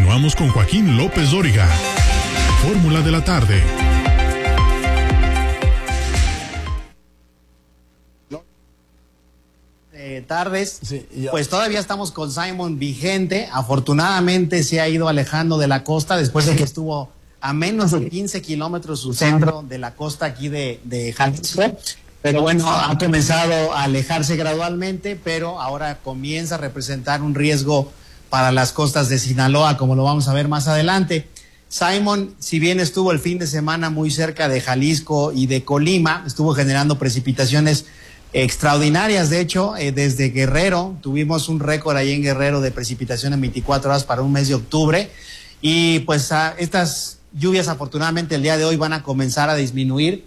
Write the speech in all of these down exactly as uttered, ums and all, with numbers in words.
Continuamos con Joaquín López Dóriga. Fórmula de la tarde. Eh, tardes, sí, pues todavía estamos con Simon vigente. Afortunadamente se ha ido alejando de la costa después de que estuvo a menos de quince kilómetros su centro de la costa aquí de, de Jalisco. Pero bueno, ha comenzado a alejarse gradualmente, pero ahora comienza a representar un riesgo para las costas de Sinaloa, como lo vamos a ver más adelante. Simon, si bien estuvo el fin de semana muy cerca de Jalisco y de Colima, estuvo generando precipitaciones extraordinarias. De hecho, eh, desde Guerrero, tuvimos un récord ahí en Guerrero de precipitación en veinticuatro horas para un mes de octubre. Y pues a, estas lluvias afortunadamente el día de hoy van a comenzar a disminuir.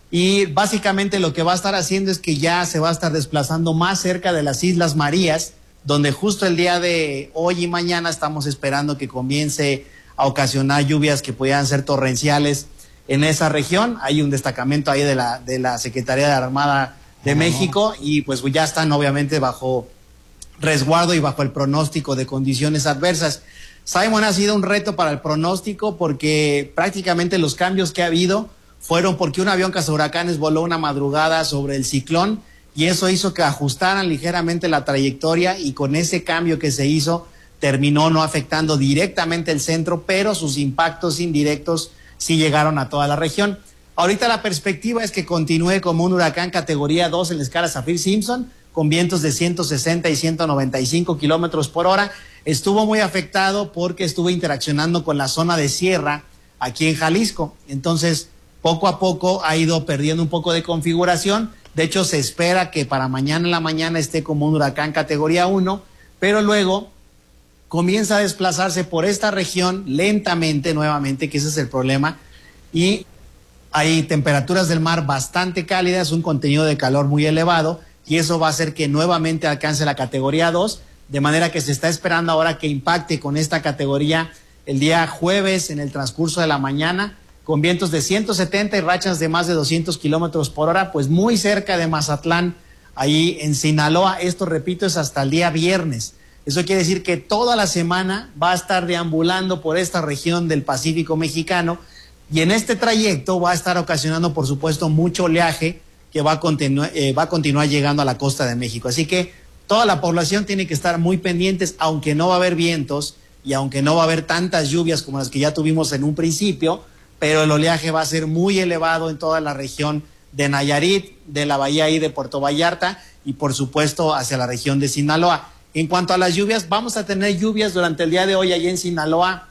Y básicamente lo que va a estar haciendo es que ya se va a estar desplazando más cerca de las Islas Marías, donde justo el día de hoy y mañana estamos esperando que comience a ocasionar lluvias que pudieran ser torrenciales en esa región. Hay un destacamento ahí de la, de la Secretaría de la Armada de México y pues ya están obviamente bajo resguardo y bajo el pronóstico de condiciones adversas. Simon ha sido un reto para el pronóstico porque prácticamente los cambios que ha habido fueron porque un avión cazahuracanes voló una madrugada sobre el ciclón y eso hizo que ajustaran ligeramente la trayectoria y con ese cambio que se hizo terminó no afectando directamente el centro, pero sus impactos indirectos sí llegaron a toda la región. Ahorita la perspectiva es que continúe como un huracán categoría dos en la escala Saffir-Simpson, con vientos de ciento sesenta y ciento noventa y cinco kilómetros por hora. Estuvo muy afectado porque estuvo interaccionando con la zona de sierra aquí en Jalisco. Entonces, poco a poco ha ido perdiendo un poco de configuración. De hecho, se espera que para mañana en la mañana esté como un huracán categoría uno, pero luego comienza a desplazarse por esta región lentamente nuevamente, que ese es el problema, y hay temperaturas del mar bastante cálidas, un contenido de calor muy elevado, y eso va a hacer que nuevamente alcance la categoría dos, de manera que se está esperando ahora que impacte con esta categoría el día jueves en el transcurso de la mañana, con vientos de ciento setenta y rachas de más de doscientos kilómetros por hora, pues muy cerca de Mazatlán, ahí en Sinaloa. Esto, repito, es hasta el día viernes. Eso quiere decir que toda la semana va a estar deambulando por esta región del Pacífico mexicano y en este trayecto va a estar ocasionando, por supuesto, mucho oleaje que va a, continu- eh, va a continuar llegando a la costa de México. Así que toda la población tiene que estar muy pendientes, aunque no va a haber vientos y aunque no va a haber tantas lluvias como las que ya tuvimos en un principio, pero el oleaje va a ser muy elevado en toda la región de Nayarit, de la bahía ahí de Puerto Vallarta y, por supuesto, hacia la región de Sinaloa. En cuanto a las lluvias, vamos a tener lluvias durante el día de hoy allí en Sinaloa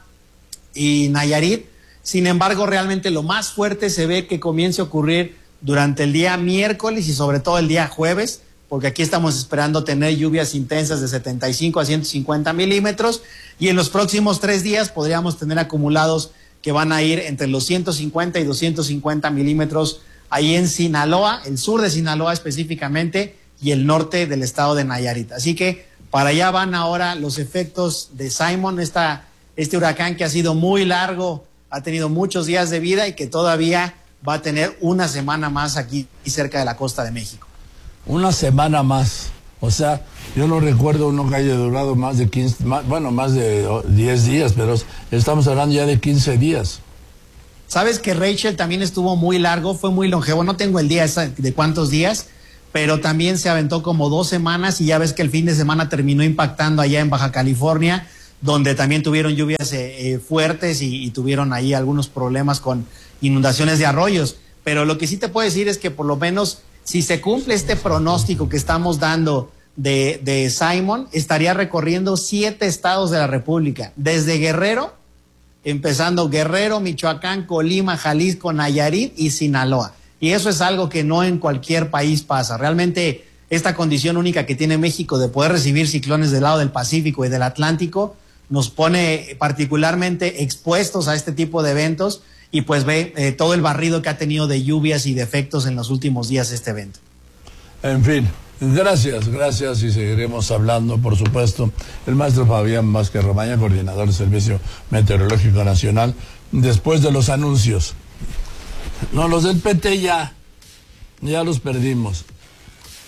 y Nayarit. Sin embargo, realmente lo más fuerte se ve que comience a ocurrir durante el día miércoles y sobre todo el día jueves, porque aquí estamos esperando tener lluvias intensas de setenta y cinco a ciento cincuenta milímetros y en los próximos tres días podríamos tener acumulados que van a ir entre los ciento cincuenta y doscientos cincuenta milímetros ahí en Sinaloa, el sur de Sinaloa específicamente y el norte del estado de Nayarit. Así que para allá van ahora los efectos de Simon, esta, este huracán que ha sido muy largo, ha tenido muchos días de vida y que todavía va a tener una semana más aquí cerca de la costa de México. Una semana más. O sea, yo no recuerdo uno que haya durado más de quince, más, bueno, más de diez días, pero estamos hablando ya de quince días. Sabes que Rachel también estuvo muy largo, fue muy longevo, no tengo el día de cuántos días, pero también se aventó como dos semanas y ya ves que el fin de semana terminó impactando allá en Baja California, donde también tuvieron lluvias eh, eh, fuertes y, y tuvieron ahí algunos problemas con inundaciones de arroyos. Pero lo que sí te puedo decir es que por lo menos si se cumple este pronóstico que estamos dando de, de Simon, estaría recorriendo siete estados de la República, desde Guerrero, empezando Guerrero, Michoacán, Colima, Jalisco, Nayarit y Sinaloa. Y eso es algo que no en cualquier país pasa. Realmente esta condición única que tiene México de poder recibir ciclones del lado del Pacífico y del Atlántico nos pone particularmente expuestos a este tipo de eventos y pues ve eh, todo el barrido que ha tenido de lluvias y de efectos en los últimos días este evento. En fin, gracias, gracias y seguiremos hablando, por supuesto. El maestro Fabián Vázquez Romaña, coordinador del Servicio Meteorológico Nacional, después de los anuncios. No, los del P T ya, ya los perdimos.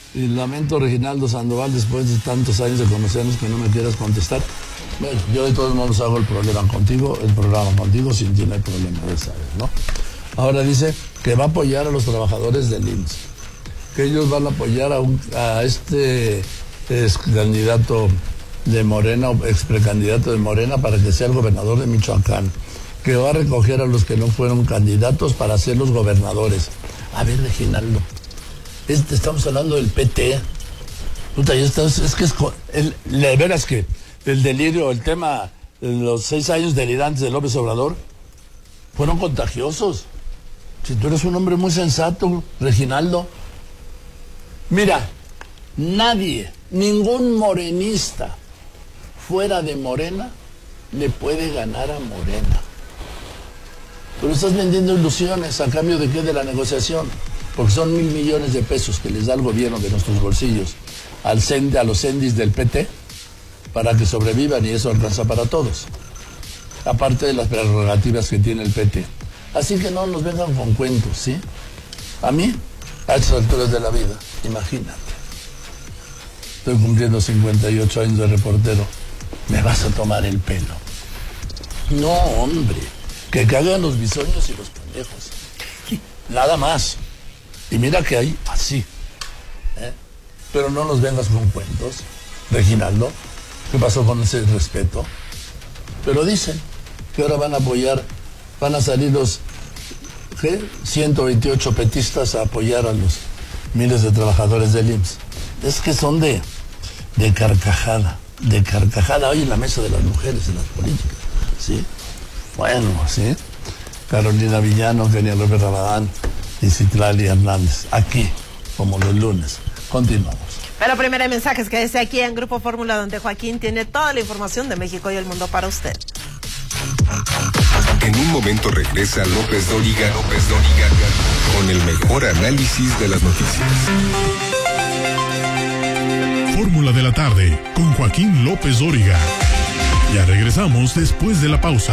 Y lamento, Reginaldo Sandoval, después de tantos años de conocernos, que no me quieras contestar. Bueno, yo de todos modos hago el programa contigo, el programa contigo, sin tener problema, ya sabes, ¿no? Ahora dice que va a apoyar a los trabajadores del I M S S, que ellos van a apoyar a, un, a este ex candidato de Morena, o ex precandidato de Morena, para que sea el gobernador de Michoacán, que va a recoger a los que no fueron candidatos para ser los gobernadores. A ver, Reginaldo, este, estamos hablando del P T. Puta, ya estás, es que es, el, de veras que el delirio, el tema de los seis años delirantes de López Obrador fueron contagiosos. Si tú eres un hombre muy sensato, Reginaldo. Mira, nadie, ningún morenista fuera de Morena le puede ganar a Morena. Pero estás vendiendo ilusiones, ¿a cambio de qué? De la negociación. Porque son mil millones de pesos que les da el gobierno de nuestros bolsillos al CENDE, a los CENDIs del P T, para que sobrevivan, y eso alcanza para todos. Aparte de las prerrogativas que tiene el P T. Así que no nos vengan con cuentos, ¿sí? A mí, a estas alturas de la vida, imagínate. Estoy cumpliendo cincuenta y ocho años de reportero. ¿Me vas a tomar el pelo? No, hombre. Que cagan los bisoños y los pendejos. Nada más. Y mira que hay así. ¿eh? Pero no nos vengas con cuentos, Reginaldo. ¿Qué pasó con ese respeto? Pero dicen que ahora van a apoyar, van a salir los ¿qué? ciento veintiocho petistas a apoyar a los miles de trabajadores del I M S S. Es que son de, de carcajada, de carcajada. Hoy en la mesa de las mujeres en las políticas, ¿sí? Bueno, ¿sí? Carolina Villano, Kenia López Rabadán y Citlali Hernández, aquí, como los lunes. Continuamos. Pero primero hay mensajes que dice aquí en Grupo Fórmula, donde Joaquín tiene toda la información de México y el mundo para usted. En un momento regresa López Dóriga, López Dóriga, con el mejor análisis de las noticias. Fórmula de la tarde, con Joaquín López Dóriga. Ya regresamos después de la pausa.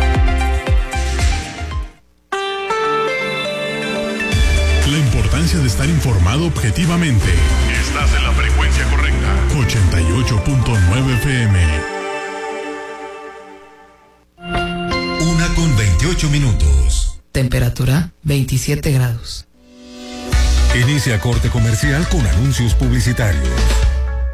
La importancia de estar informado objetivamente. Estás en la frecuencia correcta. ochenta y ocho punto nueve F M. Una con veintiocho minutos. Temperatura veintisiete grados. Inicia corte comercial con anuncios publicitarios.